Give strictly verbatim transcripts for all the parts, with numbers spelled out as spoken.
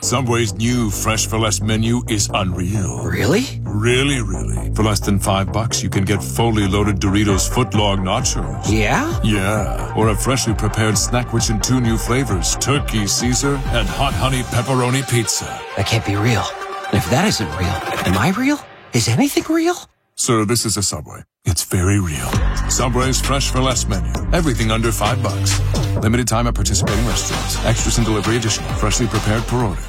Subway's new Fresh for Less menu is unreal. Really? Really, really. For less than five bucks, you can get fully loaded Doritos footlong nachos. Yeah? Yeah. Or a freshly prepared snack rich in two new flavors, Turkey Caesar and Hot Honey Pepperoni Pizza. That can't be real. And if that isn't real, am I real? Is anything real? Sir, this is a Subway. It's very real. Subway's Fresh for Less menu. Everything under five bucks. Limited time at participating restaurants. Extras and delivery additional. Freshly prepared per order.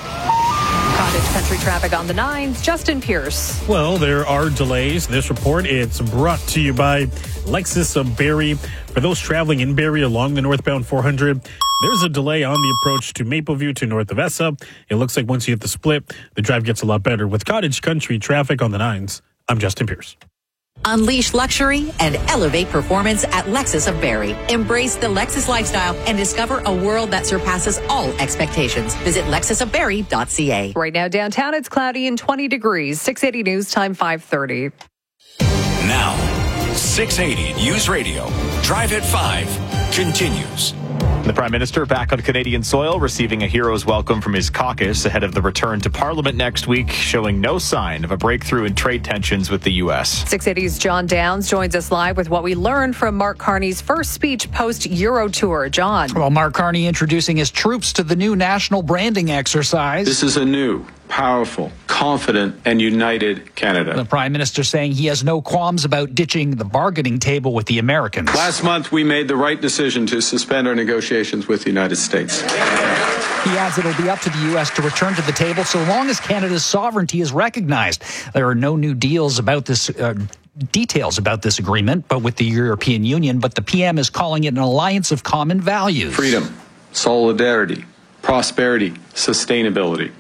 Cottage Country traffic on the nines. Justin Pierce. Well, there are delays. This report, it's brought to you by Lexus of Barrie. For those traveling in Barrie along the northbound four hundred, there's a delay on the approach to Mapleview to north of Essa. It looks like once you hit the split, the drive gets a lot better. With Cottage Country traffic on the nines, I'm Justin Pierce. Unleash luxury and elevate performance at Lexus of Barrie. Embrace the Lexus lifestyle and discover a world that surpasses all expectations. Visit lexus of barrie dot c a. Right now downtown, it's cloudy and twenty degrees. six eighty News Time, five thirty. Now, six eighty News Radio. Drive at five continues. The Prime Minister back on Canadian soil, receiving a hero's welcome from his caucus ahead of the return to Parliament next week, showing no sign of a breakthrough in trade tensions with the U S. six eighty's John Downs joins us live with what we learned from Mark Carney's first speech post-Euro tour. John. Well, Mark Carney introducing his troops to the new national branding exercise. This is a new, powerful, confident, and united Canada. The Prime Minister saying he has no qualms about ditching the bargaining table with the Americans. Last month, we made the right decision to suspend our negotiations with the United States. He adds it'll be up to the U S to return to the table so long as Canada's sovereignty is recognized. There are no new deals about this. Uh, details about this agreement, but with the European Union, but the P M is calling it an alliance of common values. Freedom, solidarity, prosperity, sustainability.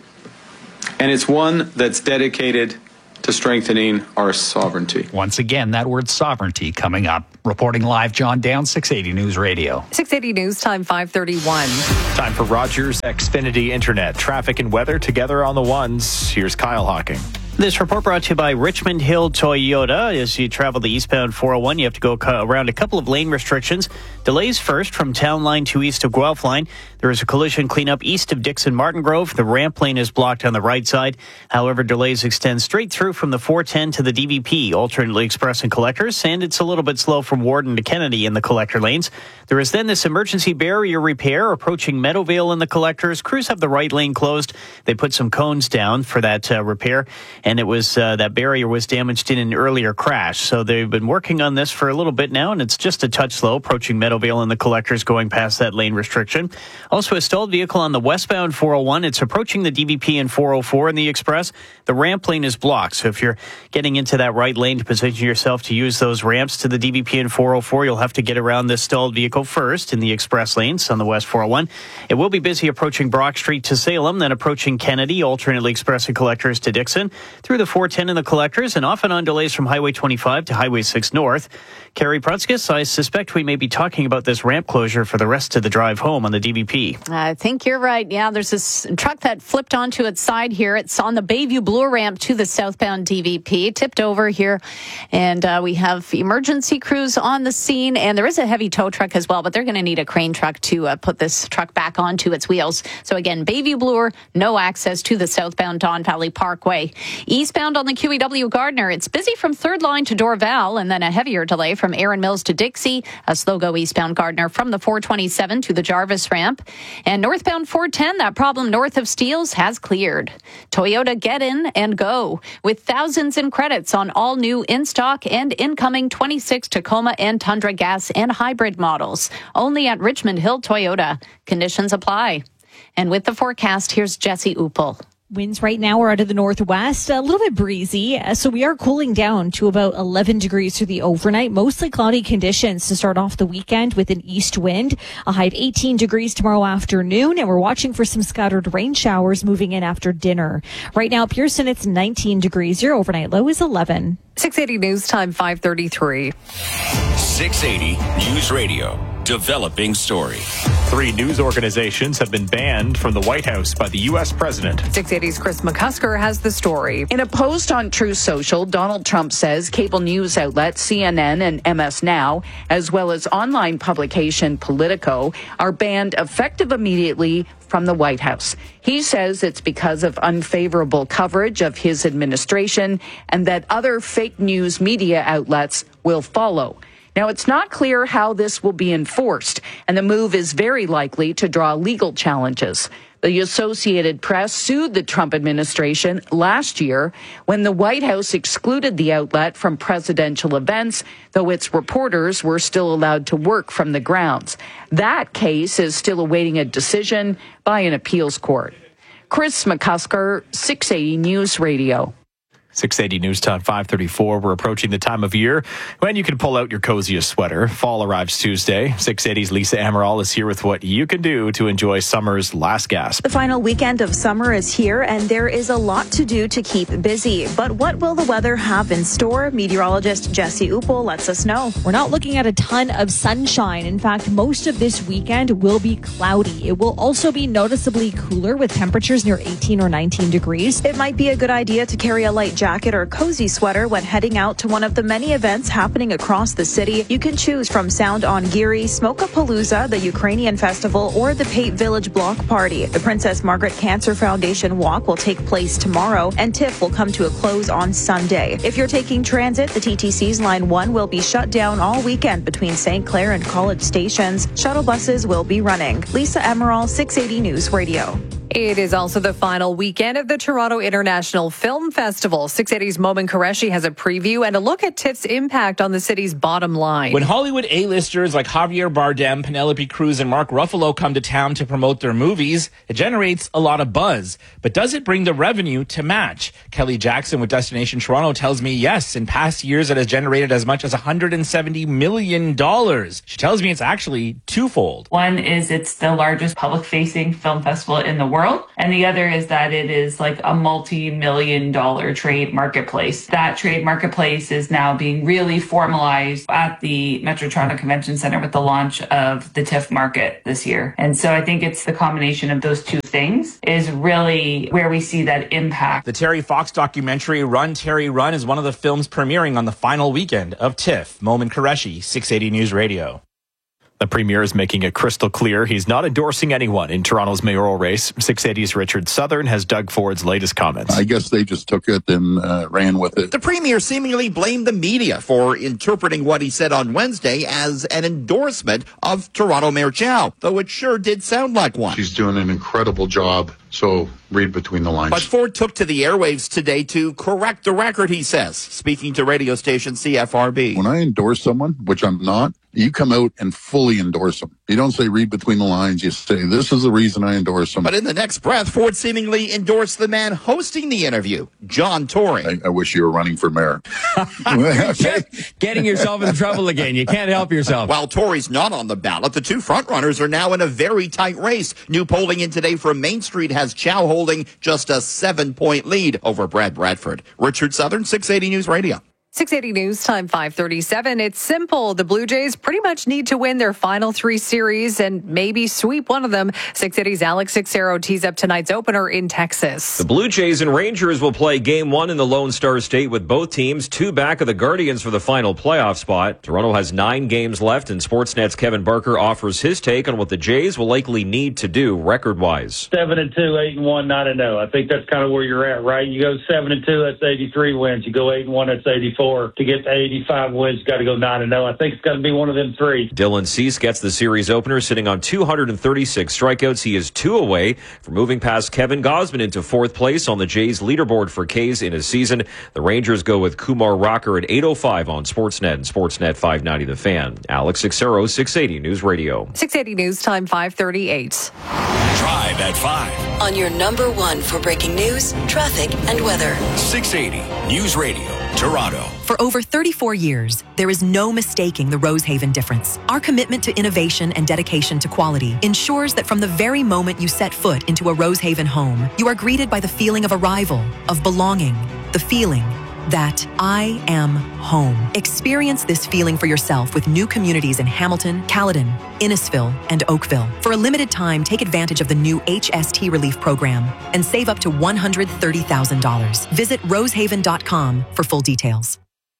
And it's one that's dedicated to strengthening our sovereignty. Once again, that word sovereignty coming up. Reporting live, John Downs, six eighty News Radio. six eighty News Time, five thirty-one. Time for Rogers Xfinity Internet. Traffic and weather together on the ones. Here's Kyle Hawking. This report brought to you by Richmond Hill Toyota. As you travel the eastbound four oh one, you have to go around a couple of lane restrictions. Delays first from Town Line to east of Guelph Line. There is a collision cleanup east of Dixon Martin Grove. The ramp lane is blocked on the right side. However, delays extend straight through from the four ten to the D V P, alternately express and collectors, and it's a little bit slow from Warden to Kennedy in the collector lanes. There is then this emergency barrier repair approaching Meadowvale in the collectors. Crews have the right lane closed. They put some cones down for that uh, repair, and it was uh, that barrier was damaged in an earlier crash. So they've been working on this for a little bit now, and it's just a touch slow approaching Meadowvale in the collectors going past that lane restriction. Also, a stalled vehicle on the westbound four oh one. It's approaching the D V P and four oh four in the express. The ramp lane is blocked. So if you're getting into that right lane to position yourself to use those ramps to the D V P and four oh four, you'll have to get around this stalled vehicle first in the express lanes on the west four oh one. It will be busy approaching Brock Street to Salem, then approaching Kennedy, alternately express and collectors to Dixon, through the four ten in the collectors, and off and on delays from Highway twenty-five to Highway six North. Carrie Prutskis, I suspect we may be talking about this ramp closure for the rest of the drive home on the D V P. I think you're right. Yeah, there's this truck that flipped onto its side here. It's on the Bayview Bloor ramp to the southbound D V P, tipped over here. And uh, we have emergency crews on the scene. And there is a heavy tow truck as well, but they're going to need a crane truck to uh, put this truck back onto its wheels. So again, Bayview Bloor, no access to the southbound Don Valley Parkway. Eastbound on the Q E W Gardner, it's busy from third line to Dorval, and then a heavier delay from Erin Mills to Dixie. A slow go eastbound Gardner from the four twenty-seven to the Jarvis ramp. And northbound four ten, that problem north of Steeles has cleared. Toyota, get in and go with thousands in credits on all new in-stock and incoming twenty-six Tacoma and Tundra gas and hybrid models. Only at Richmond Hill Toyota. Conditions apply. And with the forecast, here's Jesse Uppel. Winds right now are out of the northwest, a little bit breezy, so we are cooling down to about eleven degrees through the overnight. Mostly cloudy conditions to start off the weekend with an east wind. A high of eighteen degrees tomorrow afternoon, and we're watching for some scattered rain showers moving in after dinner. Right now, Pearson, it's nineteen degrees. Your overnight low is eleven. six eighty News Time, five thirty-three. six eighty News Radio. developing story. Three news organizations have been banned from the White House by the U S president. six eighty's Chris McCusker has the story. In a post on Truth Social, Donald Trump says cable news outlets C N N and M S Now, as well as online publication Politico, are banned effective immediately from the White House. He says it's because of unfavorable coverage of his administration and that other fake news media outlets will follow. Now, it's not clear how this will be enforced, and the move is very likely to draw legal challenges. The Associated Press sued the Trump administration last year when the White House excluded the outlet from presidential events, though its reporters were still allowed to work from the grounds. That case is still awaiting a decision by an appeals court. Chris McCusker, six eighty News Radio. six eighty News Time, five thirty-four. We're approaching the time of year when you can pull out your coziest sweater. Fall arrives Tuesday. six eighty's Lisa Amaral is here with what you can do to enjoy summer's last gasp. The final weekend of summer is here, and there is a lot to do to keep busy. But what will the weather have in store? Meteorologist Jesse Uppel lets us know. We're not looking at a ton of sunshine. In fact, most of this weekend will be cloudy. It will also be noticeably cooler with temperatures near eighteen or nineteen degrees. It might be a good idea to carry a light jacket or cozy sweater when heading out to one of the many events happening across the city. You can choose from Sound on Geary, Smokapalooza, the Ukrainian Festival, or the Pate Village Block Party. The Princess Margaret Cancer Foundation Walk will take place tomorrow, and TIFF will come to a close on Sunday. If you're taking transit, the T T C's Line one will be shut down all weekend between Saint Clair and College stations. Shuttle buses will be running. Lisa Amaral, six eighty News Radio. It is also the final weekend of the Toronto International Film Festival. six eighty's Momin Qureshi has a preview and a look at TIFF's impact on the city's bottom line. When Hollywood A-listers like Javier Bardem, Penelope Cruz, and Mark Ruffalo come to town to promote their movies, it generates a lot of buzz. But does it bring the revenue to match? Kelly Jackson with Destination Toronto tells me yes. In past years, it has generated as much as one hundred seventy million dollars. She tells me it's actually twofold. One is it's the largest public-facing film festival in the world. And the other is that it is like a multi-million dollar trade marketplace. That trade marketplace is now being really formalized at the Metro Toronto Convention Centre with the launch of the TIFF market this year. And so I think it's the combination of those two things is really where we see that impact. The Terry Fox documentary Run, Terry, Run is one of the films premiering on the final weekend of TIFF. Momin Qureshi, six eighty News Radio. The Premier is making it crystal clear he's not endorsing anyone in Toronto's mayoral race. six eighty's Richard Southern has Doug Ford's latest comments. I guess they just took it and uh, ran with it. The Premier seemingly blamed the media for interpreting what he said on Wednesday as an endorsement of Toronto Mayor Chow, though it sure did sound like one. She's doing an incredible job, so read between the lines. But Ford took to the airwaves today to correct the record, he says, speaking to radio station C F R B. When I endorse someone, which I'm not, you come out and fully endorse them. You don't say read between the lines. You say, this is the reason I endorse them. But in the next breath, Ford seemingly endorsed the man hosting the interview, John Tory. I, I wish you were running for mayor. Getting yourself in trouble again. You can't help yourself. While Tory's not on the ballot, the two frontrunners are now in a very tight race. New polling in today from Main Street has Chow holding just a seven-point lead over Brad Bradford. Richard Southern, six eighty News Radio. six eighty News Time, five thirty-seven. It's simple. The Blue Jays pretty much need to win their final three series and maybe sweep one of them. six eighty's Alex Sixero tees up tonight's opener in Texas. The Blue Jays and Rangers will play game one in the Lone Star State with both teams two back of the Guardians for the final playoff spot. Toronto has nine games left, and Sportsnet's Kevin Barker offers his take on what the Jays will likely need to do record-wise. Seven and two, eight and one, nine and zero. I think that's kind of where you're at, right? You go seven and two, that's eighty-three wins. You go eight and one, that's eighty-four. To get to eighty-five wins, you got to go nine and zero. I think it's got to be one of them three. Dylan Cease gets the series opener, sitting on two hundred thirty-six strikeouts. He is two away from moving past Kevin Gausman into fourth place on the Jays leaderboard for Ks in a season. The Rangers go with Kumar Rocker at eight oh five on Sportsnet and Sportsnet five ninety The Fan. Alex Sixero, six eighty News Radio. six eighty News Time, five thirty-eight. Drive at five. On your number one for breaking news, traffic, and weather. six eighty News Radio, Toronto. For over thirty-four years, there is no mistaking the Rosehaven difference. Our commitment to innovation and dedication to quality ensures that from the very moment you set foot into a Rosehaven home, you are greeted by the feeling of arrival, of belonging, the feeling that I am home. Experience this feeling for yourself with new communities in Hamilton, Caledon, Innisfil, and Oakville. For a limited time, take advantage of the new H S T Relief Program and save up to one hundred thirty thousand dollars. Visit rosehaven dot com for full details.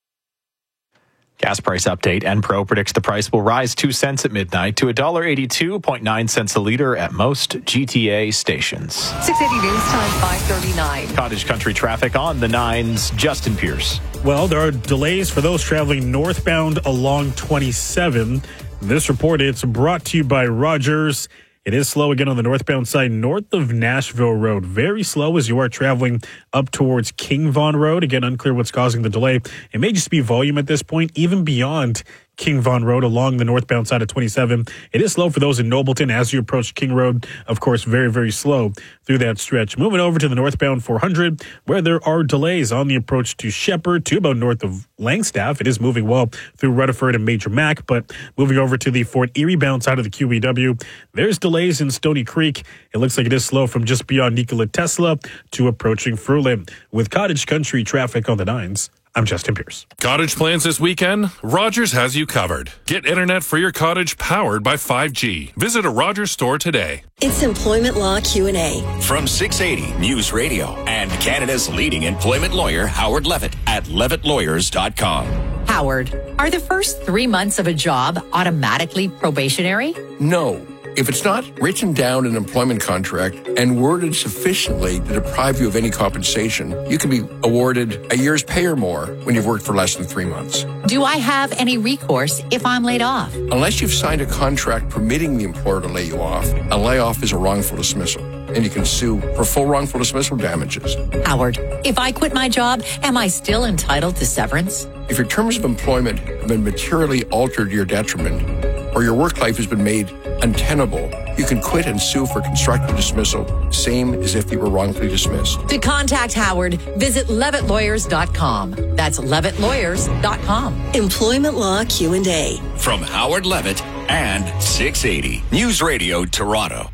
Gas price update. Enpro predicts the price will rise two cents at midnight to one dollar eighty-two point nine cents a litre at most G T A stations. six eighty News Time, five thirty-nine. Cottage Country traffic on the nines. Justin Pierce. Well, there are delays for those traveling northbound along twenty-seven. This report, it's brought to you by Rogers. It is slow again on the northbound side, north of Nashville Road. Very slow as you are traveling up towards King Vaughan Road. Again, unclear what's causing the delay. It may just be volume at this point, even beyond King Vaughan Road along the northbound side of twenty-seven. It is slow for those in Nobleton as you approach King Road. Of course, very, very slow through that stretch. Moving over to the northbound four hundred, where there are delays on the approach to Shepherd to about north of Langstaff. It is moving well through Rutherford and Major Mac, but moving over to the Fort Erie bound side of the Q E W, there's delays in Stony Creek. It looks like it is slow from just beyond Nikola Tesla to approaching Fruitland. With Cottage Country traffic on the nines, I'm Justin Pierce. Cottage plans this weekend? Rogers has you covered. Get internet for your cottage powered by five G. Visit a Rogers store today. It's Employment Law Q and A. From six eighty News Radio and Canada's leading employment lawyer, Howard Levitt, at levitt lawyers dot com. Howard, are the first three months of a job automatically probationary? No. If it's not written down in an employment contract and worded sufficiently to deprive you of any compensation, you can be awarded a year's pay or more when you've worked for less than three months. Do I have any recourse if I'm laid off? Unless you've signed a contract permitting the employer to lay you off, a layoff is a wrongful dismissal, and you can sue for full wrongful dismissal damages. Howard, if I quit my job, am I still entitled to severance? If your terms of employment have been materially altered to your detriment, or your work life has been made untenable, you can quit and sue for constructive dismissal, same as if you were wrongfully dismissed. To contact Howard, visit levitt lawyers dot com. That's levitt lawyers dot com. Employment Law Q and A. From Howard Levitt and six eighty News Radio Toronto.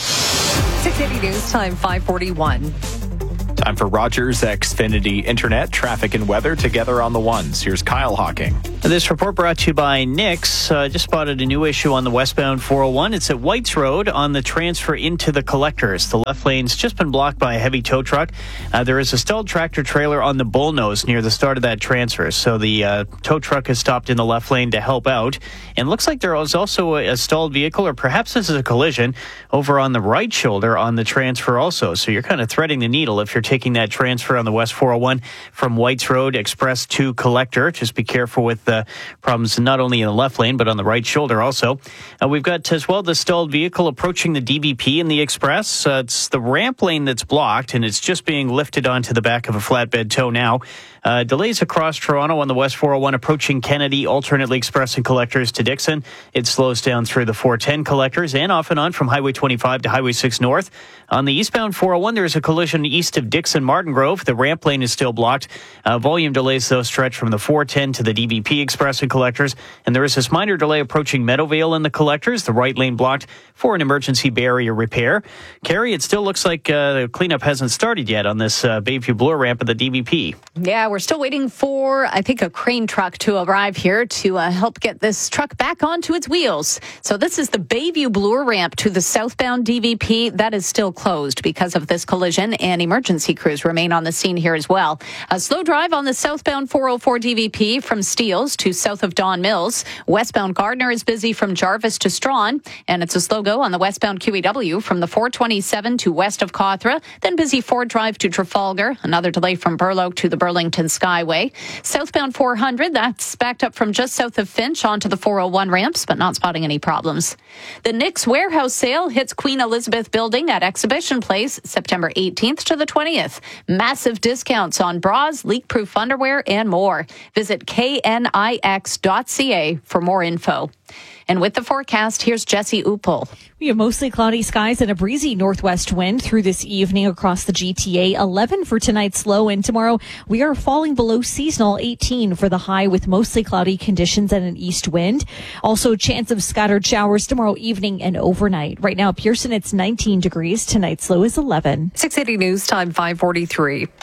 six eighty News Time, five forty-one. Time for Rogers Xfinity Internet, traffic and weather together on the ones. Here's Kyle Hawking. This report brought to you by Nix. Uh, just spotted a new issue on the westbound four oh one. It's at Whites Road on the transfer into the collectors. The left lane's just been blocked by a heavy tow truck. Uh, there is a stalled tractor trailer on the bullnose near the start of that transfer. So the uh, tow truck has stopped in the left lane to help out. And looks like there was also a, a stalled vehicle, or perhaps this is a collision, over on the right shoulder on the transfer also. So you're kind of threading the needle if you're taking that transfer on the West four oh one from Whites Road Express to Collector. Just be careful with the problems not only in the left lane, but on the right shoulder also. Uh, we've got as well the stalled vehicle approaching the D V P in the Express. Uh, it's the ramp lane that's blocked, and it's just being lifted onto the back of a flatbed tow now. Uh, delays across Toronto on the West four oh one approaching Kennedy, alternately Express and Collectors to Dixon. It slows down through the four ten Collectors and off and on from Highway twenty-five to Highway six North. On the eastbound four oh one, there is a collision east of Dixon Martin Grove. The ramp lane is still blocked. Uh, volume delays, though, stretch from the four ten to the D V P Express and Collectors. And there is this minor delay approaching Meadowvale in the Collectors. The right lane blocked for an emergency barrier repair. Carrie, it still looks like uh, the cleanup hasn't started yet on this uh, Bayview Bloor ramp at the D V P. Yeah, we're still waiting for, I think, a crane truck to arrive here to uh, help get this truck back onto its wheels. So this is the Bayview Bloor ramp to the southbound D V P. That is still closed because of this collision, and emergency crews remain on the scene here as well. A slow drive on the southbound four oh four D V P from Steeles to south of Don Mills. Westbound Gardner is busy from Jarvis to Strawn, and it's a slow go on the westbound Q E W from the four twenty-seven to west of Cawthra, then busy Ford Drive to Trafalgar. Another delay from Burloak to the Burlington Skyway. Southbound four hundred, that's backed up from just south of Finch onto the four oh one ramps, but not spotting any problems. The Nix warehouse sale hits Queen Elizabeth Building at Exhibition Place September eighteenth to the twentieth. Massive discounts on bras, leak-proof underwear, and more. Visit K N I X dot C A for more info. And with the forecast, here's Jesse Uppel. We have mostly cloudy skies and a breezy northwest wind through this evening across the G T A. eleven for tonight's low, and tomorrow we are falling below seasonal. eighteen for the high with mostly cloudy conditions and an east wind. Also, chance of scattered showers tomorrow evening and overnight. Right now, Pearson, it's nineteen degrees. Tonight's low is eleven. six eighty News Time, five forty-three.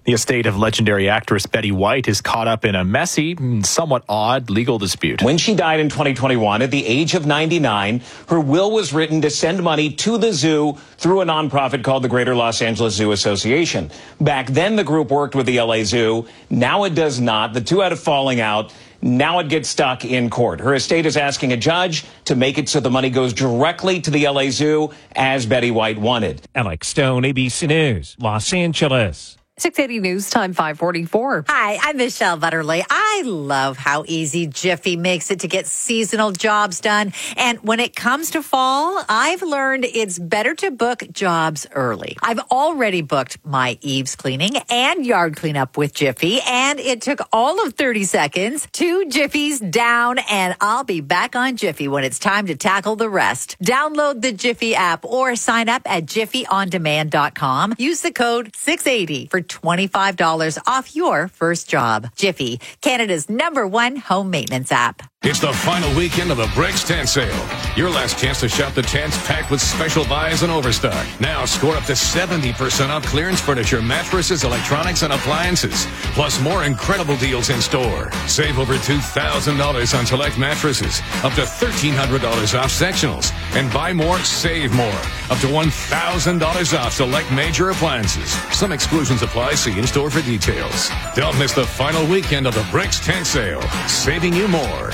The estate of legendary actress Betty White is caught up in a messy, somewhat odd legal dispute. When she died in twenty twenty-one at the age of ninety-nine, her will was written to send money to the zoo through a nonprofit called the Greater Los Angeles Zoo Association. Back then, the group worked with the L A Zoo. Now it does not. The two had a falling out. Now it gets stuck in court. Her estate is asking a judge to make it so the money goes directly to the L A Zoo, as Betty White wanted. Alex Stone, A B C News, Los Angeles. six eighty News Time, five forty-four. Hi, I'm Michelle Butterly. I love how easy Jiffy makes it to get seasonal jobs done. And when it comes to fall, I've learned it's better to book jobs early. I've already booked my eaves cleaning and yard cleanup with Jiffy, and it took all of thirty seconds. Two Jiffies down, and I'll be back on Jiffy when it's time to tackle the rest. Download the Jiffy app or sign up at jiffy on demand dot com. Use the code six eighty for twenty-five dollars off your first job. Jiffy, Canada's number one home maintenance app. It's the final weekend of the Bricks Tent Sale. Your last chance to shop the tents packed with special buys and overstock. Now score up to seventy percent off clearance furniture, mattresses, electronics, and appliances. Plus more incredible deals in store. Save over two thousand dollars on select mattresses. Up to thirteen hundred dollars off sectionals. And buy more, save more. Up to one thousand dollars off select major appliances. Some exclusions apply. See in store for details. Don't miss the final weekend of the Bricks Tent Sale. Saving you more.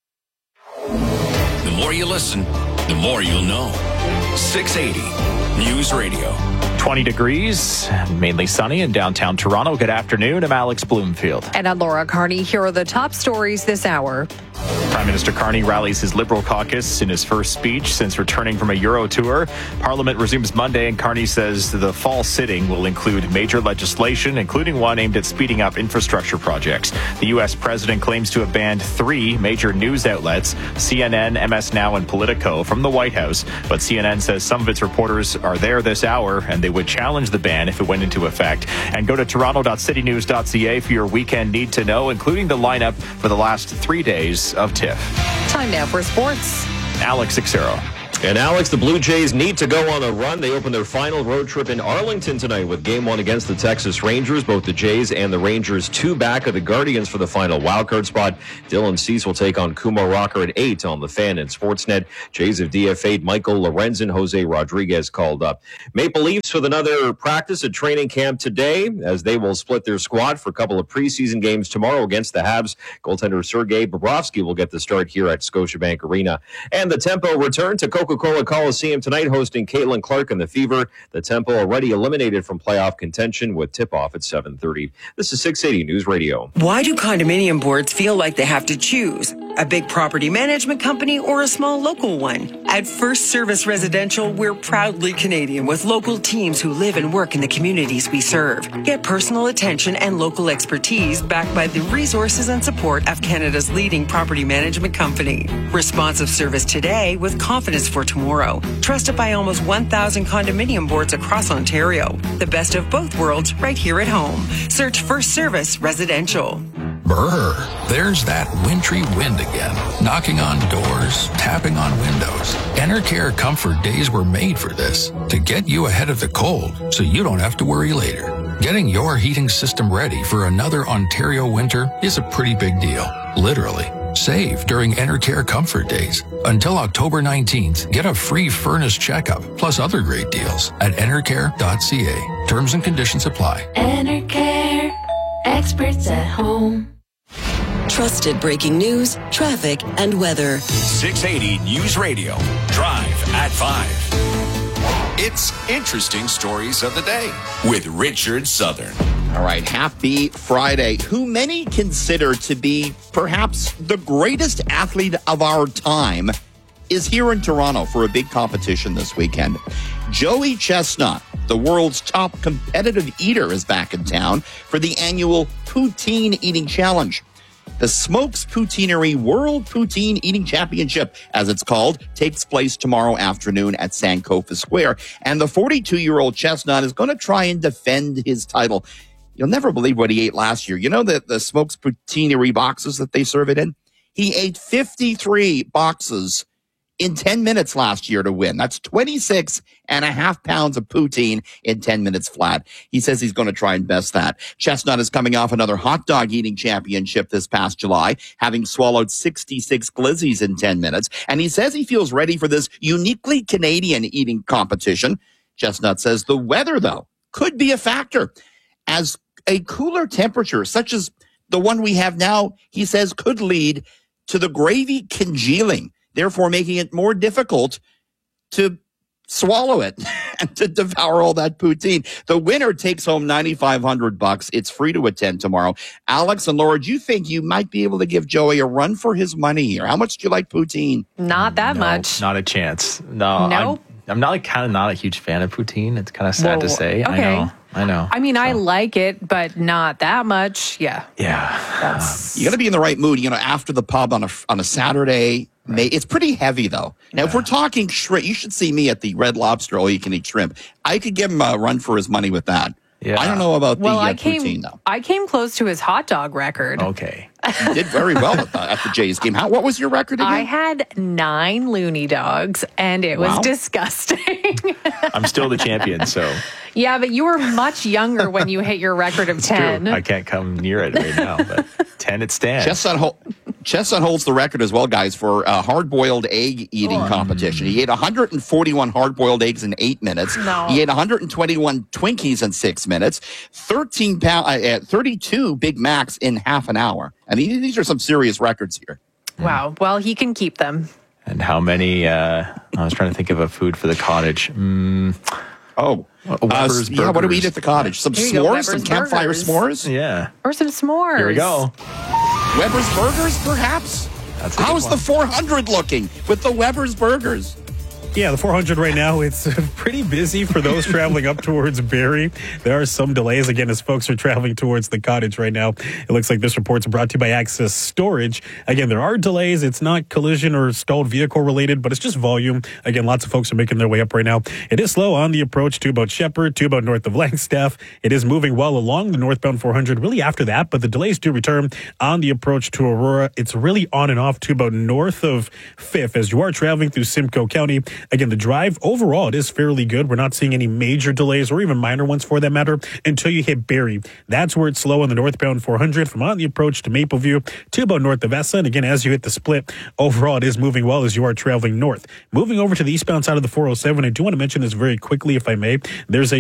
The more you listen, the more you'll know. six eighty News Radio. twenty degrees, mainly sunny in downtown Toronto. Good afternoon. I'm Alex Bloomfield. And I'm Laura Carney. Here are the top stories this hour. Prime Minister Carney rallies his Liberal caucus in his first speech since returning from a Euro tour. Parliament resumes Monday, and Carney says the fall sitting will include major legislation, including one aimed at speeding up infrastructure projects. The U S president claims to have banned three major news outlets, C N N, M S Now, and Politico, from the White House. But C N N says some of its reporters are there this hour, and they would challenge the ban if it went into effect. And go to toronto dot city news dot c a for your weekend need to know, including the lineup for the last three days of TIFF. Time now for sports. Alex Xero. And Alex, the Blue Jays need to go on a run. They open their final road trip in Arlington tonight with game one against the Texas Rangers. Both the Jays and the Rangers two back of the Guardians for the final wildcard spot. Dylan Cease will take on Kumar Rocker at eight on the Fan and Sportsnet. Jays have D F A'd Michael Lorenzen, Jose Rodriguez called up. Maple Leafs with another practice at training camp today as they will split their squad for a couple of preseason games tomorrow against the Habs. Goaltender Sergei Bobrovsky will get the start here at Scotiabank Arena. And the Tempo return to Coca-Cola Coliseum tonight, hosting Caitlin Clark and the Fever. The Tempo already eliminated from playoff contention with tip-off at seven thirty. This is six eighty News Radio. Why do condominium boards feel like they have to choose? A big property management company or a small local one? At First Service Residential, we're proudly Canadian with local teams who live and work in the communities we serve. Get personal attention and local expertise backed by the resources and support of Canada's leading property management company. Responsive service today with confidence for tomorrow. Trusted by almost one thousand condominium boards across Ontario. The best of both worlds right here at home. Search First Service Residential. Brr, there's that wintry wind again, knocking on doors, tapping on windows. Enercare Comfort Days were made for this, to get you ahead of the cold so you don't have to worry later. Getting your heating system ready for another Ontario winter is a pretty big deal, literally. Save during Enercare Comfort Days. Until October nineteenth, get a free furnace checkup, plus other great deals at enercare dot c a. Terms and conditions apply. Enercare, experts at home. Trusted breaking news, traffic, and weather. six eighty News Radio. Drive at five. It's Interesting Stories of the Day with Richard Southern. All right, happy Friday. Who many consider to be perhaps the greatest athlete of our time is here in Toronto for a big competition this weekend. Joey Chestnut, the world's top competitive eater, is back in town for the annual Poutine Eating Challenge. The Smokes Poutineery World Poutine Eating Championship, as it's called, takes place tomorrow afternoon at Sankofa Square. And the forty-two-year-old Chestnut is going to try and defend his title. You'll never believe what he ate last year. You know the, the Smokes Poutineery boxes that they serve it in? He ate fifty-three boxes in ten minutes last year to win. That's twenty-six and a half pounds of poutine in ten minutes flat. He says he's going to try and best that. Chestnut is coming off another hot dog eating championship this past July, having swallowed sixty-six glizzies in ten minutes. And he says he feels ready for this uniquely Canadian eating competition. Chestnut says the weather, though, could be a factor, as a cooler temperature, such as the one we have now, he says, could lead to the gravy congealing, therefore making it more difficult to swallow it and to devour all that poutine. The winner takes home ninety-five hundred bucks. It's free to attend tomorrow. Alex and Laura, do you think you might be able to give Joey a run for his money here? How much do you like poutine? Not that No, much. Not a chance. No. Nope. I'm, I'm not like kind of not a huge fan of poutine. It's kind of sad Whoa, to say. okay. I know. I know. I mean, I like it, but not that much. Yeah. Yeah. That's You got to be in the right mood, you know, after the pub on a, on a Saturday. May, it's pretty heavy, though. Now, if we're talking shrimp, you should see me at the Red Lobster all you can eat shrimp. I could give him a run for his money with that. Yeah. I don't know about well, the uh, I came, poutine, though. I came close to his hot dog record. Okay. You did very well at the, at the Jays game. How, what was your record again? I had nine loony dogs, and it was Wow. disgusting. I'm still the champion, so Yeah, but you were much younger when you hit your record of it's ten. true. I can't come near it right now, but ten it stands. Chestnut, Hol- Chestnut holds the record as well, guys, for a hard-boiled egg eating competition. He ate one hundred forty-one hard-boiled eggs in eight minutes. No. He ate one hundred twenty-one Twinkies in six minutes. thirteen pound, uh, thirty-two Big Macs in half an hour. I mean, these are some serious records here. Wow. Well, he can keep them. And how many? Uh, I was trying to think of a food for the cottage. Mm, oh, Weber's uh, yeah. What do we eat Burgers. at the cottage? Some Here you go, s'mores, Weber's some campfire Burgers. s'mores. Yeah. Or some s'mores. Here we go. Weber's Burgers, perhaps. That's a good How's one. the four hundred looking with the Weber's Burgers? Yeah, the four hundred right now, it's pretty busy for those traveling up towards Barrie. There are some delays, again, as folks are traveling towards the cottage right now. It looks like this report's brought to you by Access Storage. Again, there are delays. It's not collision or stalled vehicle related, but it's just volume. Again, lots of folks are making their way up right now. It is slow on the approach to about Shepherd, to about north of Langstaff. It is moving well along the northbound four hundred, really after that, but the delays do return on the approach to Aurora. It's really on and off to about north of Fifth as you are traveling through Simcoe County. Again, the drive overall, it is fairly good. We're not seeing any major delays or even minor ones for that matter until you hit Barrie. That's where it's slow on the northbound four hundred from on the approach to Mapleview to about north of Essa. And again, as you hit the split, overall, it is moving well as you are traveling north. Moving over to the eastbound side of the four oh seven, I do want to mention this very quickly, if I may. There's a